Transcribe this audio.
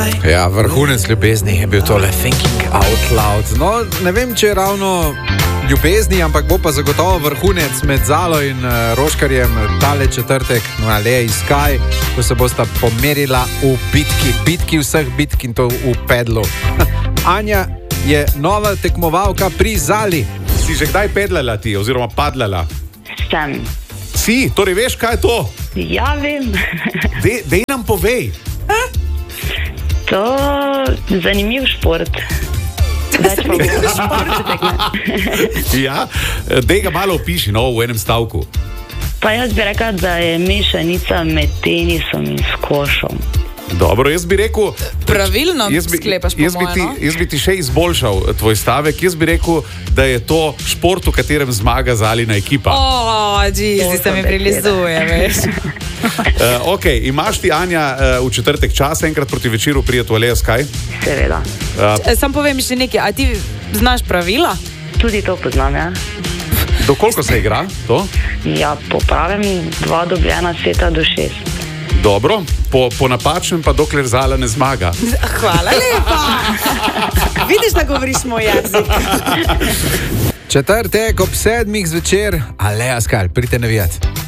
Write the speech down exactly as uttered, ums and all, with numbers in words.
Ja, vrhunec ljubezni je bil tole Thinking Out Loud. No, ne vem, če je ravno ljubezni, ampak bo pa zagotovo vrhunec med Zalo in uh, Roškarjem tale četrtek na Alea Sky, ko se bosta pomerila v bitki, bitki vseh bitk in to v pedlu. Anja je nova tekmovalka pri Zali. Si že kdaj pedlala ti, oziroma padlala? Sem. Si, torej veš, kaj je to? Ja, vem. Dej, dej nam povej. To je zanimiv šport. Več pa bo šport. Ja, dej ga malo opiši, no, v enem stavku. Pa jaz bi rekla, da je mešanica med tenisom in skošom. Dobro, jaz bi rekel... Pravilno jaz bi, sklepaš po jaz bi, ti, jaz bi ti še izboljšal tvoj stavek. Jaz bi rekel, da je to šport, v katerem zmaga Zalina ekipa. O, Jeezy, se mi prilizuje, veš. uh, ok, imaš ti, Anja, uh, v četrtek čas enkrat proti večeru prijeti v Alea Sky? Seveda. Uh, Sam povem še nekaj, a ti znaš pravila? Tudi to poznam, ja. Do koliko se igra to? Ja, po pravem dva dobljena seta do šest. Dobro, po, po napačnem pa dokler Zala ne zmaga. Hvala lepa. Vidiš, da govoriš moj jezik. Četrtek ob sedmih zvečer, Alea Sky, pridite navijati.